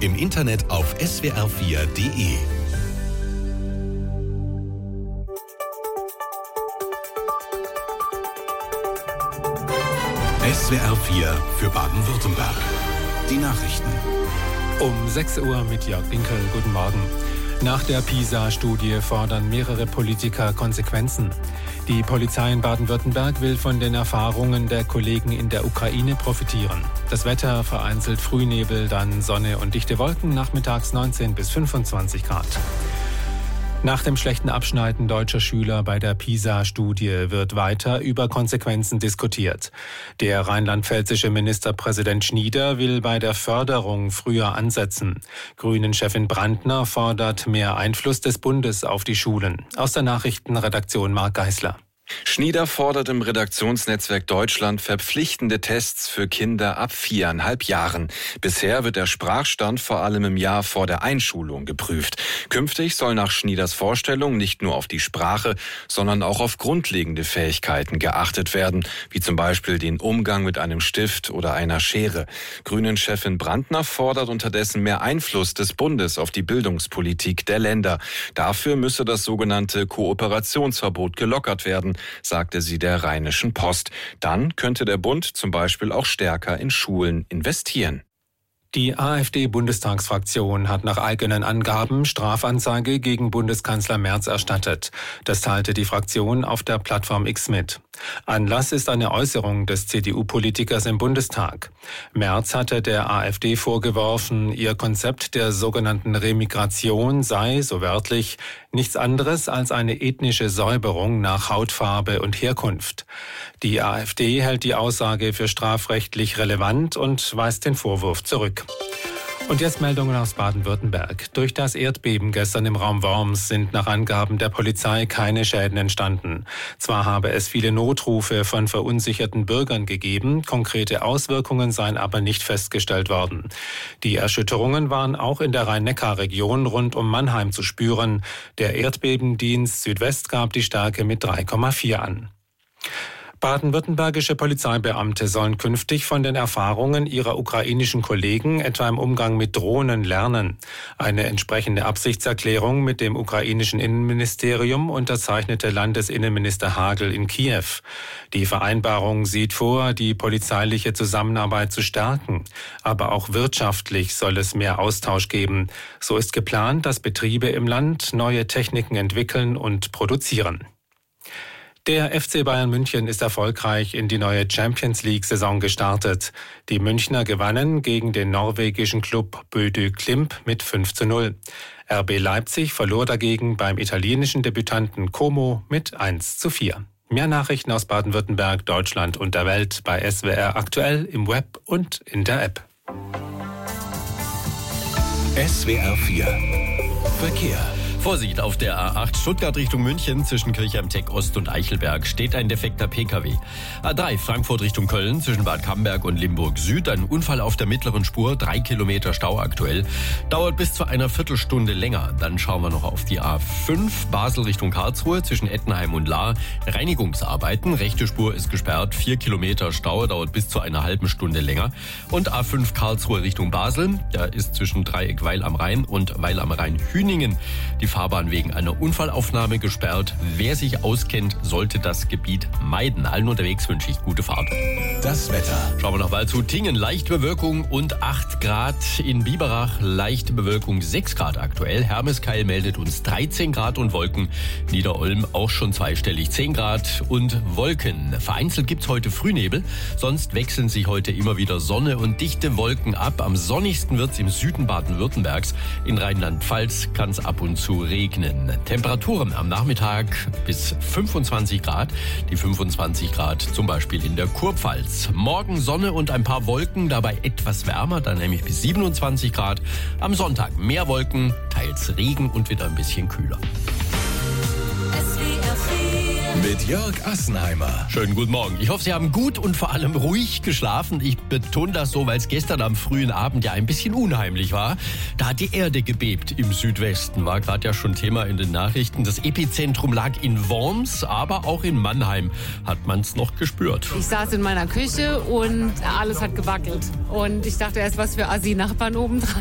Im Internet auf swr4.de. SWR4 für Baden-Württemberg. Die Nachrichten. Um 6 Uhr mit Jörg Winkel. Guten Morgen. Nach der PISA-Studie fordern mehrere Politiker Konsequenzen. Die Polizei in Baden-Württemberg will von den Erfahrungen der Kollegen in der Ukraine profitieren. Das Wetter vereinzelt Frühnebel, dann Sonne und dichte Wolken, nachmittags 19 bis 25 Grad. Nach dem schlechten Abschneiden deutscher Schüler bei der PISA-Studie wird weiter über Konsequenzen diskutiert. Der rheinland-pfälzische Ministerpräsident Schnieder will bei der Förderung früher ansetzen. Grünen-Chefin Brandner fordert mehr Einfluss des Bundes auf die Schulen. Aus der Nachrichtenredaktion Marc Geisler. Schnieder fordert im Redaktionsnetzwerk Deutschland verpflichtende Tests für Kinder ab 4,5 Jahren. Bisher wird der Sprachstand vor allem im Jahr vor der Einschulung geprüft. Künftig soll nach Schnieders Vorstellung nicht nur auf die Sprache, sondern auch auf grundlegende Fähigkeiten geachtet werden, wie zum Beispiel den Umgang mit einem Stift oder einer Schere. Grünen-Chefin Brandner fordert unterdessen mehr Einfluss des Bundes auf die Bildungspolitik der Länder. Dafür müsse das sogenannte Kooperationsverbot gelockert werden, sagte sie der Rheinischen Post. Dann könnte der Bund zum Beispiel auch stärker in Schulen investieren. Die AfD-Bundestagsfraktion hat nach eigenen Angaben Strafanzeige gegen Bundeskanzler Merz erstattet. Das teilte die Fraktion auf der Plattform X mit. Anlass ist eine Äußerung des CDU-Politikers im Bundestag. Merz hatte der AfD vorgeworfen, ihr Konzept der sogenannten Remigration sei, so wörtlich, nichts anderes als eine ethnische Säuberung nach Hautfarbe und Herkunft. Die AfD hält die Aussage für strafrechtlich relevant und weist den Vorwurf zurück. Und jetzt Meldungen aus Baden-Württemberg. Durch das Erdbeben gestern im Raum Worms sind nach Angaben der Polizei keine Schäden entstanden. Zwar habe es viele Notrufe von verunsicherten Bürgern gegeben, konkrete Auswirkungen seien aber nicht festgestellt worden. Die Erschütterungen waren auch in der Rhein-Neckar-Region rund um Mannheim zu spüren. Der Erdbebendienst Südwest gab die Stärke mit 3,4 an. Baden-württembergische Polizeibeamte sollen künftig von den Erfahrungen ihrer ukrainischen Kollegen etwa im Umgang mit Drohnen lernen. Eine entsprechende Absichtserklärung mit dem ukrainischen Innenministerium unterzeichnete Landesinnenminister Hagel in Kiew. Die Vereinbarung sieht vor, die polizeiliche Zusammenarbeit zu stärken. Aber auch wirtschaftlich soll es mehr Austausch geben. So ist geplant, dass Betriebe im Land neue Techniken entwickeln und produzieren. Der FC Bayern München ist erfolgreich in die neue Champions-League-Saison gestartet. Die Münchner gewannen gegen den norwegischen Klub Bodø Glimt mit 5:0. RB Leipzig verlor dagegen beim italienischen Debütanten Como mit 1:4. Mehr Nachrichten aus Baden-Württemberg, Deutschland und der Welt bei SWR aktuell im Web und in der App. SWR4 Verkehr. Vorsicht, auf der A8 Stuttgart Richtung München zwischen Kirchheim-Teck Ost und Eichelberg steht ein defekter Pkw. A3 Frankfurt Richtung Köln zwischen Bad Camberg und Limburg Süd. Ein Unfall auf der mittleren Spur, 3 Kilometer Stau aktuell. Dauert bis zu einer Viertelstunde länger. Dann schauen wir noch auf die A5 Basel Richtung Karlsruhe zwischen Ettenheim und Lahr. Reinigungsarbeiten, rechte Spur ist gesperrt, 4 Kilometer Stau, dauert bis zu einer halben Stunde länger. Und A5 Karlsruhe Richtung Basel, da ist zwischen Dreieck Weil am Rhein und Weil am Rhein Hüningen die Fahrbahn wegen einer Unfallaufnahme gesperrt. Wer sich auskennt, sollte das Gebiet meiden. Allen unterwegs wünsche ich gute Fahrt. Das Wetter. Schauen wir noch mal zu Tingen. Leichte Bewölkung und 8 Grad. In Biberach leichte Bewölkung, 6 Grad aktuell. Hermeskeil meldet uns 13 Grad und Wolken. Niederolm auch schon zweistellig, 10 Grad und Wolken. Vereinzelt gibt's heute Frühnebel. Sonst wechseln sich heute immer wieder Sonne und dichte Wolken ab. Am sonnigsten wird's im Süden Baden-Württembergs. In Rheinland-Pfalz kann's ab und zu regnen. Temperaturen am Nachmittag bis 25 Grad. Die 25 Grad zum Beispiel in der Kurpfalz. Morgen Sonne und ein paar Wolken, dabei etwas wärmer, dann nämlich bis 27 Grad. Am Sonntag mehr Wolken, teils Regen und wieder ein bisschen kühler. Mit Jörg Assenheimer. Schönen guten Morgen. Ich hoffe, Sie haben gut und vor allem ruhig geschlafen. Ich betone das so, weil es gestern am frühen Abend ja ein bisschen unheimlich war. Da hat die Erde gebebt im Südwesten. War gerade ja schon Thema in den Nachrichten. Das Epizentrum lag in Worms, aber auch in Mannheim hat man es noch gespürt. Ich saß in meiner Küche und alles hat gewackelt. Und ich dachte erst, was für Assi-Nachbarn obendran.